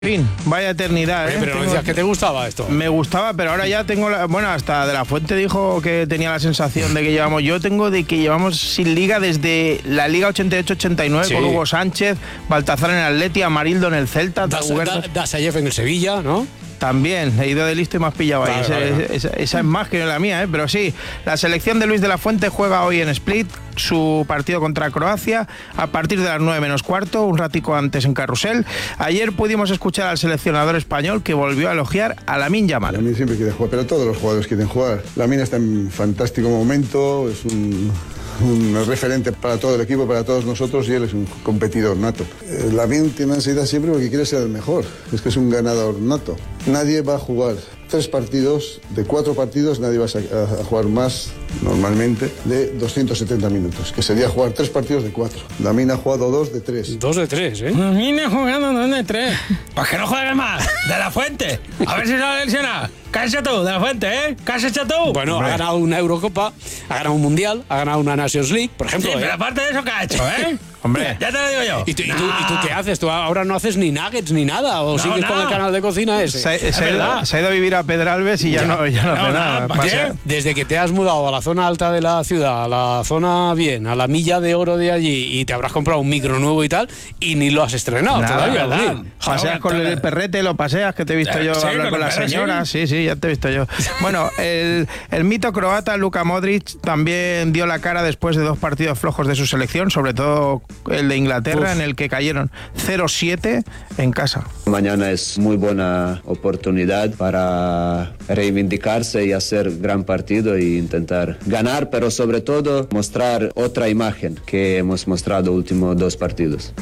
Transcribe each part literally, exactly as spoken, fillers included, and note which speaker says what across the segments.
Speaker 1: En fin, vaya eternidad, ¿eh?
Speaker 2: Oye, pero no decías que te gustaba esto.
Speaker 1: Me gustaba, pero ahora ya tengo la... Bueno, hasta De La Fuente dijo que tenía la sensación de que llevamos... Yo tengo de que llevamos sin liga desde la Liga ochenta y ocho ochenta y nueve, sí, con Hugo Sánchez, Baltazar en el Atleti, Amarildo en el Celta...
Speaker 2: Dasayev en el Sevilla, ¿no?
Speaker 1: También, he ido de listo y me has pillado ahí. Vale, vale, vale. Esa, esa es más que la mía, ¿eh? Pero sí, la selección de Luis de la Fuente juega hoy en Split su partido contra Croacia a partir de las nueve menos cuarto, un ratico antes en Carrusel. Ayer pudimos escuchar al seleccionador español que volvió a elogiar a Lamine Yamal.
Speaker 3: Lamine siempre quiere jugar, pero todos los jugadores quieren jugar. Lamine está en fantástico momento, es un... un referente para todo el equipo, para todos nosotros, y él es un competidor nato. Eh, Lamine tiene ansiedad siempre porque quiere ser el mejor, es que es un ganador nato. Nadie va a jugar tres partidos, de cuatro partidos nadie va a, a jugar más normalmente de doscientos setenta minutos, que sería jugar tres partidos de cuatro. Lamine ha jugado dos de tres.
Speaker 2: Dos de tres, ¿eh?
Speaker 4: Lamine ha jugado dos de tres. Pues que no juegues más, De La Fuente. A ver si se va a lesionar. ¿Qué has hecho tú, De La Fuente, eh? ¿Qué has hecho tú?
Speaker 2: Bueno, hombre, ha ganado una Eurocopa, ha ganado un Mundial, ha ganado una Nations League, por ejemplo.
Speaker 4: Sí,
Speaker 2: ¿eh?
Speaker 4: pero aparte de eso, ¿qué ha hecho, eh?
Speaker 1: Hombre,
Speaker 4: ya te lo digo yo.
Speaker 2: ¿Y tú, nah. y, tú, ¿Y tú qué haces? ¿Tú ahora no haces ni nuggets ni nada? ¿O no, sigues no. con el canal de cocina ese?
Speaker 1: Se, se, ha, ido, se ha ido a vivir a Pedralbes y ya, ya no, ya no, no hace nada.
Speaker 4: ¿Para qué?
Speaker 2: Desde que te has mudado a la zona alta de la ciudad, a la zona bien, a la milla de oro de allí, y te habrás comprado un micro nuevo y tal, y ni lo has estrenado
Speaker 1: nada,
Speaker 2: todavía.
Speaker 1: ¿verdad? Paseas con el perrete, lo paseas, que te he visto yo sí, hablar con, con la señora. Sí. sí, sí, ya te he visto yo. Bueno, el, el mito croata Luka Modric también dio la cara después de dos partidos flojos de su selección, sobre todo el de Inglaterra, Uf. en el que cayeron cero siete en casa.
Speaker 5: Mañana es muy buena oportunidad para reivindicarse y hacer gran partido e intentar ganar, pero sobre todo mostrar otra imagen que hemos mostrado últimos dos partidos.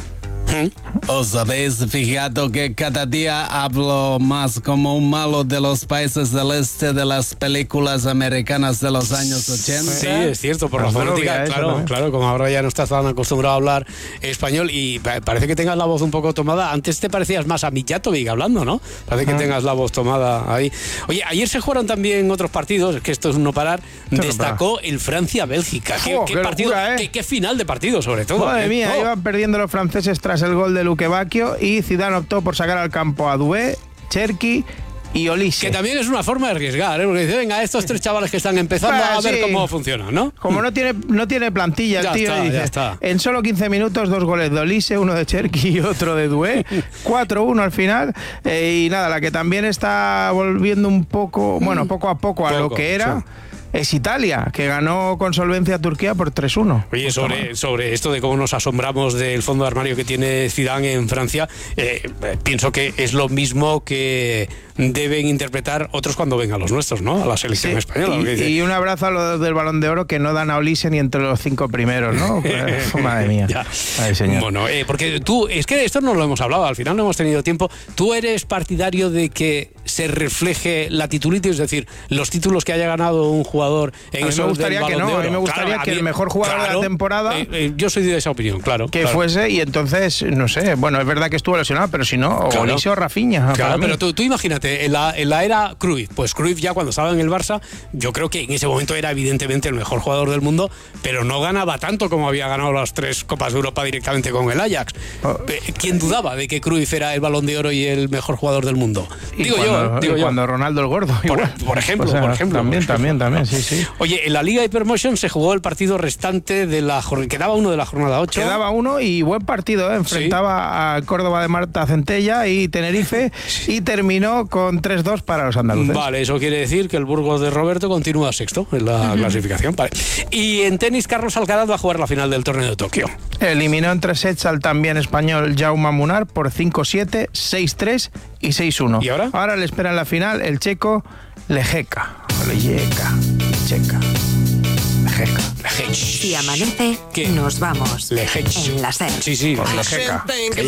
Speaker 6: ¿Os habéis fijado que cada día hablo más como un malo de los países del este de las películas americanas de los años ochenta?
Speaker 2: Sí, es cierto, por la fonética, claro, claro, como ahora ya no estás tan acostumbrado a hablar español y parece que tengas la voz un poco tomada. Antes te parecías más a Mijatovic hablando, ¿no? Parece que ah. tengas la voz tomada ahí. Oye, ayer se jugaron también otros partidos, que esto es un no parar. Esto Destacó no para. el Francia-Bélgica. ¿Qué, oh, qué, qué, partido, locura, ¿eh? qué, qué final de partido, sobre todo.
Speaker 1: Madre
Speaker 2: ¿eh?
Speaker 1: mía,
Speaker 2: oh.
Speaker 1: iban perdiendo los franceses tras el gol de Luque Bacchio y Zidane optó por sacar al campo a Doué, Cherki y Olise.
Speaker 2: Que también es una forma de arriesgar, ¿eh? Porque dice, venga, estos tres chavales que están empezando ah, a ver sí. cómo funciona, ¿no?
Speaker 1: Como no tiene, no tiene plantilla el
Speaker 2: ya
Speaker 1: tío,
Speaker 2: está,
Speaker 1: dice,
Speaker 2: ya está.
Speaker 1: En solo quince minutos, dos goles de Olise, uno de Cherki y otro de Doué, cuatro uno al final, eh, y nada, la que también está volviendo un poco, bueno, poco a poco a poco, lo que era... Sí. Es Italia, que ganó con solvencia a Turquía por tres uno.
Speaker 2: Oye, sobre, sobre esto de cómo nos asombramos del fondo de armario que tiene Zidane en Francia, eh, pienso que es lo mismo que deben interpretar otros cuando vengan los nuestros, ¿no? A la selección sí, española.
Speaker 1: Y,
Speaker 2: que dice.
Speaker 1: y un abrazo a los del Balón de Oro que no dan a Olise ni entre los cinco primeros, ¿no? Madre mía.
Speaker 2: Ya.
Speaker 1: Ay, señor.
Speaker 2: Bueno, eh, porque tú, es que esto no lo hemos hablado, al final no hemos tenido tiempo. ¿Tú eres partidario de que se refleje la titulitis, es decir, los títulos que haya ganado un jugador en
Speaker 1: eso? A mí me gustaría que no, a mí me gustaría claro, que mí, el mejor jugador claro, de la temporada
Speaker 2: eh, eh, yo soy de esa opinión, claro.
Speaker 1: Que
Speaker 2: claro.
Speaker 1: fuese, y entonces, no sé, bueno, es verdad que estuvo lesionado, pero si no, o claro. Olise o Rafinha.
Speaker 2: Claro, pero tú, tú imagínate, en la, en la era Cruyff, pues Cruyff ya cuando estaba en el Barça, yo creo que en ese momento era evidentemente el mejor jugador del mundo, pero no ganaba tanto como había ganado las tres Copas de Europa directamente con el Ajax. Oh. ¿Quién dudaba de que Cruyff era el Balón de Oro y el mejor jugador del mundo? Digo
Speaker 1: cuando,
Speaker 2: yo, digo yo.
Speaker 1: Cuando Ronaldo el Gordo.
Speaker 2: Por, por ejemplo, o sea, por ejemplo.
Speaker 1: También,
Speaker 2: por
Speaker 1: también, también, sí, sí.
Speaker 2: Oye, en la Liga Hypermotion se jugó el partido restante de la jornada. Quedaba uno de la jornada ocho.
Speaker 1: Quedaba uno y buen partido, ¿eh? Enfrentaba sí. a Córdoba de Marta Centella y Tenerife sí. y terminó con tres dos para los andaluces.
Speaker 2: Vale, eso quiere decir que el Burgos de Roberto continúa sexto en la uh-huh. clasificación. Vale. Y en tenis, Carlos Alcaraz va a jugar la final del torneo de Tokio.
Speaker 1: Eliminó en tres sets al también español Jaume Munar por cinco siete, seis tres y seis uno.
Speaker 2: ¿Y ahora?
Speaker 1: Ahora le espera en la final el checo Lejeka. Lejeka. Lejeka. Lejeka.
Speaker 7: Si amanece, ¿qué? Nos vamos.
Speaker 2: Lejech.
Speaker 7: En la SER.
Speaker 2: Sí, sí.
Speaker 1: Por Lejeka.